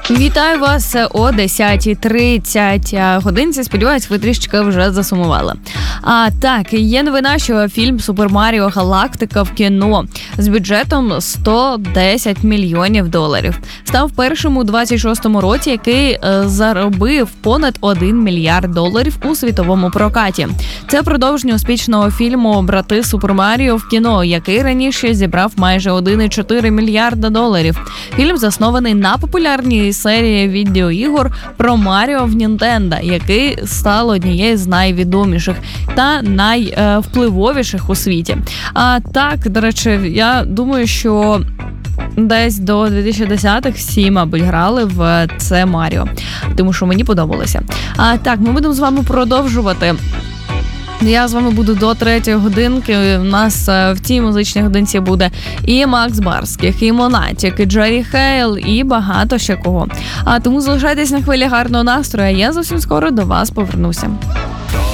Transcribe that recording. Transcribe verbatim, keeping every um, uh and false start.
Вітаю вас о десятій тридцять годинці. Сподіваюсь, ви трішечки вже засумували. А так, є новина, що фільм «Супер Маріо Галактика» в кіно з бюджетом сто десять мільйонів доларів став першим у двадцять шостому році, який е, заробив понад один мільярд доларів у світовому прокаті. Це продовження успішного фільму «Брати Супер Маріо» в кіно, який раніше зібрав майже один цілих чотири мільярда доларів. Фільм заснований на популярній серії відеоігор про Маріо в Нінтендо, який став однією з найвідоміших та найвпливовіших у світі. А так, до речі, я думаю, що десь до дві тисячі десятих всі, мабуть, грали в це Маріо, тому що мені подобалося. А так, ми будемо з вами продовжувати. Я з вами буду до третьої годинки. У нас в цій музичній годинці буде і Макс Барських, і Монатік, і Джері Хейл, і багато ще кого. А тому залишайтесь на хвилі гарного настрою, а я зовсім скоро до вас повернуся.